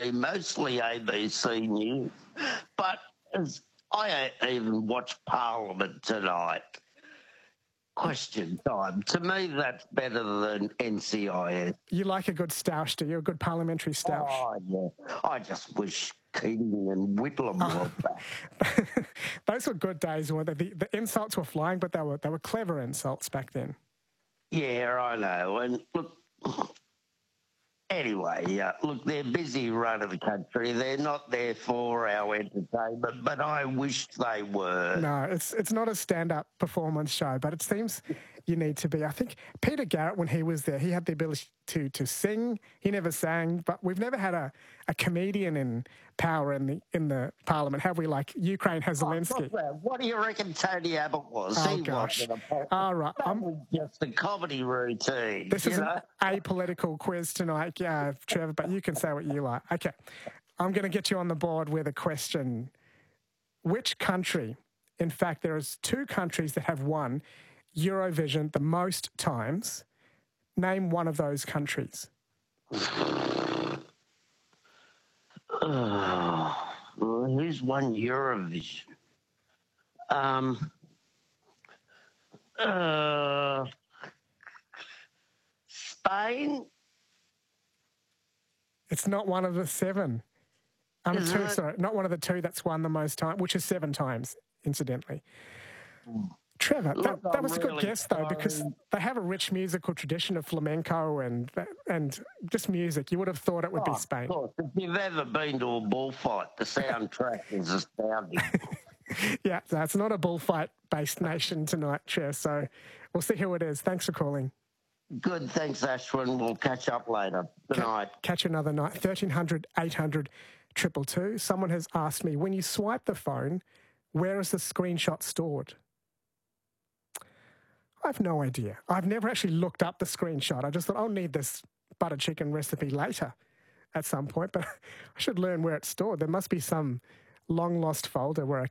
TV, mostly ABC News. But I even watched Parliament tonight. Question time. To me, that's better than NCIS. You like a good stoush, do you? A good parliamentary stoush? Oh, yeah. I just wish Keating and Whitlam were back. Those were good days, weren't they? The insults were flying, but they were clever insults back then. Yeah, I know. And look, anyway, look, they're busy running the country. They're not there for our entertainment, but I wish they were. No, it's not a stand-up performance show, but it seems you need to be. I think Peter Garrett, when he was there, he had the ability to sing. He never sang, but we've never had a comedian in power in the parliament, have we? Like Ukraine has Zelensky. What do you reckon Tony Abbott was? Oh, gosh. All right. Just a comedy routine. This is an apolitical quiz tonight, Trevor, but you can say what you like. Okay. I'm going to get you on the board with a question. Which country, in fact, there is 2 countries that have won Eurovision the most times. Name one of those countries. Who's won Eurovision? Spain? It's not one of the 7. Not one of the 2 that's won the most time, which is 7 times, incidentally. Trevor, that was a good guess, though, because they have a rich musical tradition of flamenco and just music. You would have thought it would be Spain. Of course. If you've ever been to a bullfight, the soundtrack is astounding. Yeah, so it's not a bullfight-based nation tonight, Chair, so we'll see who it is. Thanks for calling. Good, thanks, Ashwin. We'll catch up later. Good night. Catch you another night. 1300 800 222. Someone has asked me, when you swipe the phone, where is the screenshot stored? I have no idea. I've never actually looked up the screenshot. I just thought I'll need this butter chicken recipe later at some point, but I should learn where it's stored. There must be some long-lost folder where